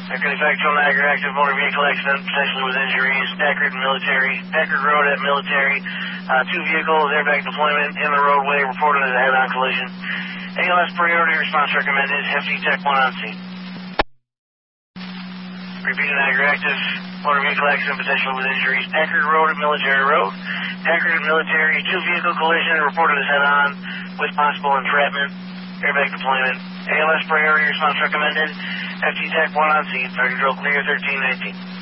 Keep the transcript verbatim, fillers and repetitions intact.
Echo Factual Niagara active motor vehicle accident, potentially with injuries. Packard and Military. Packard Road at Military. Uh, two vehicles, airbag deployment in the roadway, reported as a head-on collision. A L S priority response recommended. Hefty Tech one on scene. Repeating Niagara active motor vehicle accident, potential with injuries. Packard Road at Military Road. Packard and Military, two vehicle collision, reported as head-on with possible entrapment. Airbag deployment. A L S priority response recommended. F T Tech one on scene. Target drill clear thirteen nineteen.